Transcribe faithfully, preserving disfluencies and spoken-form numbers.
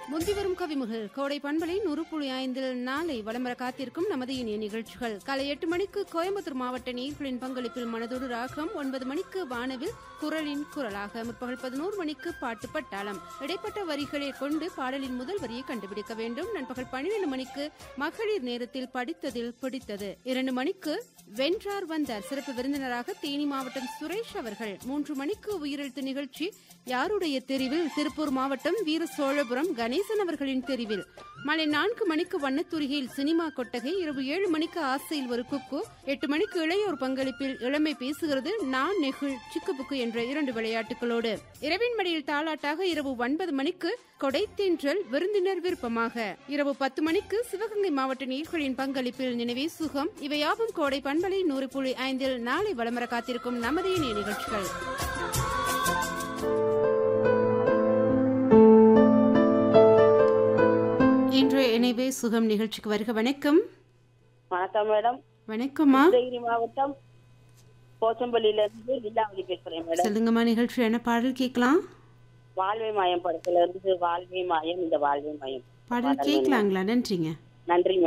முந்திவரும் கவிமுகள் கோடை பண்பலை நூறு புள்ளி ஐந்தில் நாளை வளம்பர காத்திருக்கும் நமது இனிய நிகழ்ச்சிகள். காலை எட்டு மணிக்கு கோயம்புத்தூர் மாவட்ட நேயர்களின் பங்களிப்பில் மனதொரு ராகம், ஒன்பது மணிக்கு வானவில் குரலின் குரலாக, முற்பகல் பதினோரு மணிக்கு பாட்டு பட்டாளம். இடைப்பட்ட வரிகளை கொண்டு பாடலின் முதல் வரியை கண்டுபிடிக்க வேண்டும். நண்பகல் பன்னிரண்டு மணிக்கு மகளிர் நேரத்தில் படித்ததில் பிடித்தது. இரண்டு மணிக்கு வென்றார் வந்தார் சிறப்பு விருந்தினராக தேனி மாவட்டம் சுரேஷ் அவர்கள். மூன்று மணிக்கு உயிரெழுத்து நிகழ்ச்சி யாருடைய தெரிவில் திருப்பூர் மாவட்டம் வீர சோழபுரம் கணேசன் அவர்களின் தெரிவில். மாலை நான்கு மணிக்கு வண்ணத்துறையில் சினிமா கொட்டகை. இரவு ஏழு மணிக்கு ஆசையில் ஒரு குக்கு. எட்டு மணிக்கு இளையோர் பங்களிப்பில் இளமை பேசுகிறது நான் நெகிழ் சிக்குபுக்கு என்ற இரண்டு விளையாட்டுகளோடு இரவின் மடியில் தாளாட்டாக இரவு ஒன்பது மணிக்கு கொடைத்தேன்றல் விருந்தினர் விருப்பமாக. இரவு பத்து மணிக்கு சிவகங்கை மாவட்ட நேயர்களின் பங்களிப்பில் நினைவே சுகம். இவையாவும் கோடை பண்பலை நூறு புள்ளி ஐந்தில் நாளை வளமர காத்திருக்கும் நமது இணைய நிகழ்ச்சிகள். இன்று இணைவே சுகம் நிகழ்ச்சிக்கு வருக. வணக்கம். வணக்கம் மேடம். வணக்கம்மா. கிருஷ்ணகிரி மாவட்டம் போச்சம்பள்ளியில இருந்து லீலாவதி பேசுறேன் மேடம். சொல்லுங்கம்மா, நிகழ்ச்சி என்ன பாடல் கேட்கலாம்? வாழ்வே மாயம் படத்துல இருந்து வாழ்வே மாயம் இந்த வாழ்வே மாயம் பாடல் கேட்கலாங்களா? நன்றிங்க. நன்றி.